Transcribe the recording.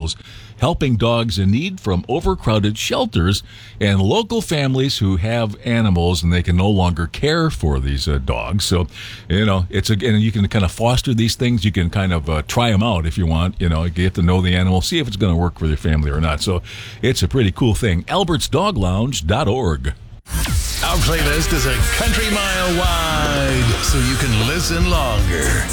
animals, helping dogs in need from overcrowded shelters and local families who have animals and they can no longer care for these dogs. So, it's again, you can kind of foster these things. You can kind of try them out if you want. Get to know the animal, see if it's going to work for your family or not. So, it's a pretty cool thing. AlbertsDogLounge.org. Our playlist is a country mile wide, so you can listen longer.